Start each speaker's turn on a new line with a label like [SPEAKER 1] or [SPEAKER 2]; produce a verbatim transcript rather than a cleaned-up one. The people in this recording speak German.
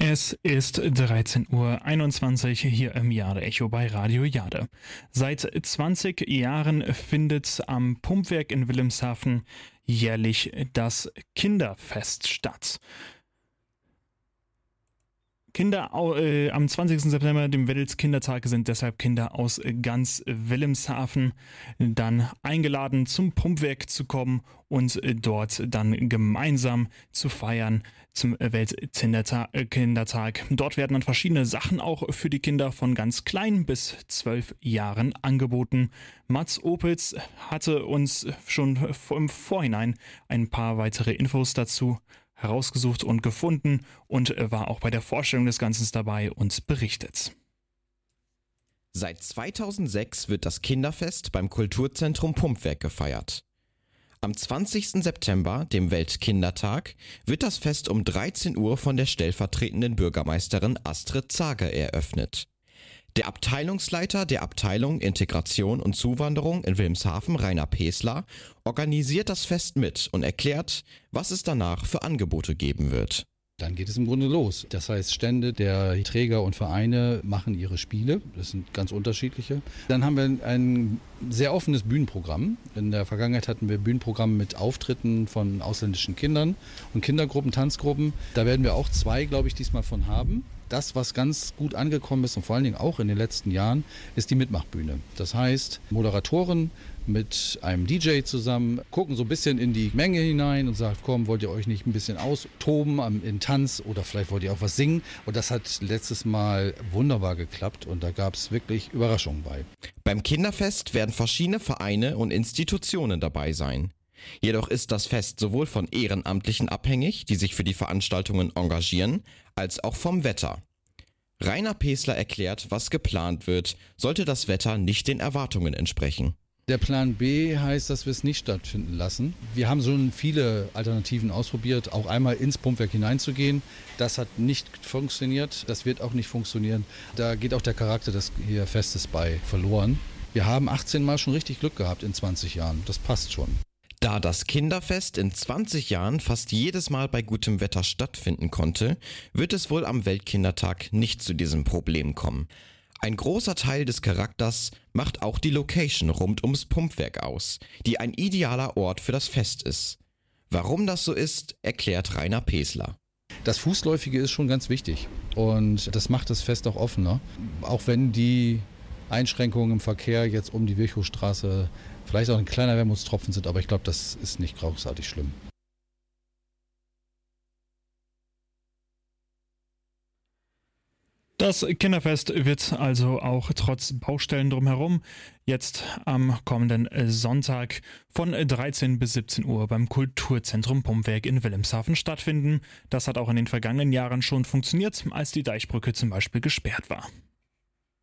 [SPEAKER 1] Es ist dreizehn Uhr einundzwanzig hier im Jade-Echo bei Radio Jade. Seit zwanzig Jahren findet am Pumpwerk in Wilhelmshaven jährlich das Kinderfest statt. Kinder äh, am zwanzigsten September, dem Weltkindertag, sind deshalb Kinder aus ganz Wilhelmshaven dann eingeladen, zum Pumpwerk zu kommen und dort dann gemeinsam zu feiern zum Weltkindertag. Dort werden dann verschiedene Sachen auch für die Kinder von ganz klein bis zwölf Jahren angeboten. Mats Opitz hatte uns schon im Vorhinein ein paar weitere Infos dazu herausgesucht und gefunden und war auch bei der Vorstellung des Ganzen dabei und berichtet.
[SPEAKER 2] Seit zweitausendsechs wird das Kinderfest beim Kulturzentrum Pumpwerk gefeiert. Am zwanzigsten September, dem Weltkindertag, wird das Fest um dreizehn Uhr von der stellvertretenden Bürgermeisterin Astrid Zager eröffnet. Der Abteilungsleiter der Abteilung Integration und Zuwanderung in Wilhelmshaven, Rainer Pesler, organisiert das Fest mit und erklärt, was es danach für Angebote geben wird.
[SPEAKER 3] Dann geht es im Grunde los. Das heißt, Stände der Träger und Vereine machen ihre Spiele. Das sind ganz unterschiedliche. Dann haben wir ein sehr offenes Bühnenprogramm. In der Vergangenheit hatten wir Bühnenprogramm mit Auftritten von ausländischen Kindern und Kindergruppen, Tanzgruppen. Da werden wir auch zwei, glaube ich, diesmal von haben. Das, was ganz gut angekommen ist und vor allen Dingen auch in den letzten Jahren, ist die Mitmachbühne. Das heißt, Moderatoren mit einem D J zusammen gucken so ein bisschen in die Menge hinein und sagen, komm, wollt ihr euch nicht ein bisschen austoben in Tanz oder vielleicht wollt ihr auch was singen? Und das hat letztes Mal wunderbar geklappt und da gab es wirklich Überraschungen bei.
[SPEAKER 2] Beim Kinderfest werden verschiedene Vereine und Institutionen dabei sein. Jedoch ist das Fest sowohl von Ehrenamtlichen abhängig, die sich für die Veranstaltungen engagieren, als auch vom Wetter. Rainer Pesler erklärt, was geplant wird, sollte das Wetter nicht den Erwartungen entsprechen.
[SPEAKER 3] Der Plan B heißt, dass wir es nicht stattfinden lassen. Wir haben schon viele Alternativen ausprobiert, auch einmal ins Pumpwerk hineinzugehen. Das hat nicht funktioniert, das wird auch nicht funktionieren. Da geht auch der Charakter des hier Festes bei verloren. Wir haben achtzehn Mal schon richtig Glück gehabt in zwanzig Jahren, das passt schon.
[SPEAKER 2] Da das Kinderfest in zwanzig Jahren fast jedes Mal bei gutem Wetter stattfinden konnte, wird es wohl am Weltkindertag nicht zu diesem Problem kommen. Ein großer Teil des Charakters macht auch die Location rund ums Pumpwerk aus, die ein idealer Ort für das Fest ist. Warum das so ist, erklärt Rainer Pesler.
[SPEAKER 3] Das Fußläufige ist schon ganz wichtig und das macht das Fest auch offener, auch wenn die Einschränkungen im Verkehr jetzt um die Virchowstraße vielleicht auch ein kleiner Wermutstropfen sind, aber ich glaube, das ist nicht großartig schlimm.
[SPEAKER 1] Das Kinderfest wird also auch trotz Baustellen drumherum jetzt am kommenden Sonntag von dreizehn bis siebzehn Uhr beim Kulturzentrum Pumpwerk in Wilhelmshaven stattfinden. Das hat auch in den vergangenen Jahren schon funktioniert, als die Deichbrücke zum Beispiel gesperrt war.